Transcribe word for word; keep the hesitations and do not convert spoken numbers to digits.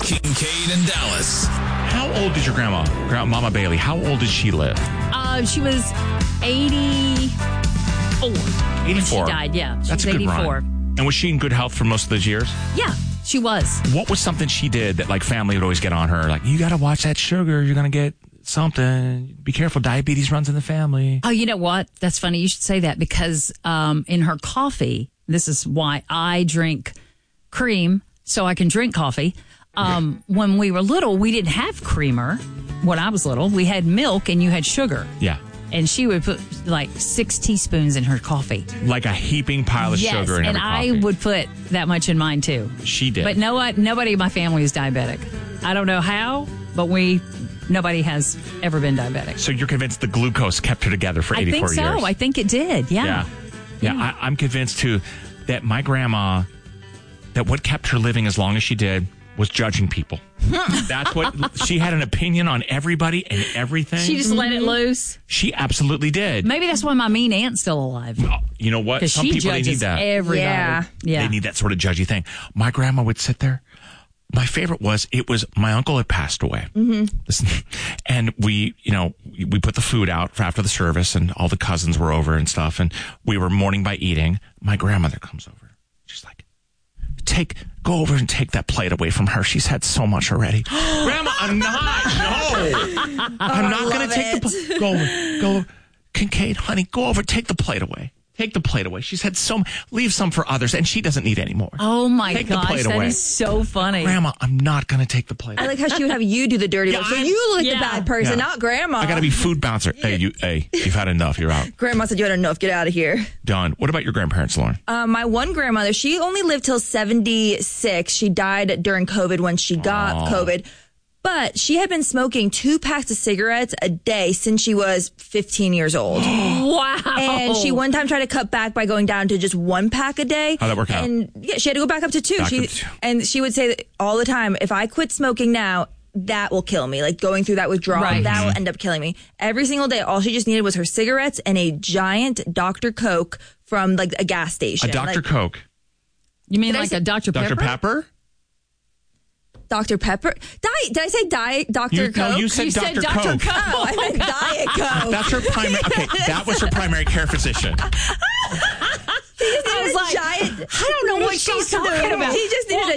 Kincaid and Dallas. How old is your grandma? Grandmama Bailey, how old did she live? Uh, she was eighty-four. eighty-four. She died, yeah. She That's was a good eighty-four. run. And was she in good health for most of those years? Yeah, she was. What was something she did that like family would always get on her? Like, you got to watch that sugar. You're going to get something. Be careful. Diabetes runs in the family. Oh, you know what? That's funny. You should say that because um, in her coffee, this is why I drink cream so I can drink coffee. Um, yeah. When we were little, we didn't have creamer. When I was little, we had milk and you had sugar. Yeah. And she would put like six teaspoons in her coffee. Like a heaping pile of yes, sugar in her and coffee. I would put that much in mine too. She did. But no, what? Nobody in my family is diabetic. I don't know how, but we, nobody has ever been diabetic. So you're convinced the glucose kept her together for eighty-four years? I think so. years? I think it did. Yeah. Yeah. Yeah. yeah. I, I'm convinced too that my grandma, that what kept her living as long as she did was judging people. That's what she had an opinion on everybody and everything. She just let it loose. She absolutely did. Maybe that's why my mean aunt's still alive. Oh, you know what? Some she people they need that. Everybody. Yeah. yeah. They need that sort of judgy thing. My grandma would sit there. My favorite was it was my uncle had passed away. Mm-hmm. And we, you know, we put the food out for after the service and all the cousins were over and stuff. And we were mourning by eating. My grandmother comes over. She's like, Take, go over and take that plate away from her. She's had so much already. Grandma, I'm not. No. I'm not going to take it. the plate. Go over. Go over. Kincaid, honey, go over. Take the plate away. Take the plate away. She's had so leave some for others, and she doesn't need any more. Oh, my take gosh. The plate that away. is so funny. Grandma, I'm not going to take the plate I away. like how she would have you do the dirty Yeah, work. So I- you look like Yeah. the bad person, Yeah. not grandma. I got to be food bouncer. Hey, you, hey, you've had enough. You're out. Grandma said you had enough. Get out of here. Done. What about your grandparents, Lauren? Uh, my one grandmother, she only lived till seventy-six. She died during COVID when she got Aw. COVID. But she had been smoking two packs of cigarettes a day since she was fifteen years old. Wow. And she one time tried to cut back by going down to just one pack a day. How'd that work out? And yeah, she had to go back up to two. Back she, up to two. And she would say that all the time, if I quit smoking now, that will kill me. Like going through that withdrawal, Right. that will end up killing me. Every single day, all she just needed was her cigarettes and a giant Doctor Coke from like a gas station. A Doctor Like, Coke. You mean Did I like say- a Doctor Pepper? Doctor Pepper? Doctor Pepper? Diet? Did I say diet Doctor You, Coke? no, you said You Doctor said Doctor Coke. Coke. Oh, I meant Diet Coke. That's her primary. Okay, that was her primary care physician. I was like, giant. I don't know what she's talking about. He just needed a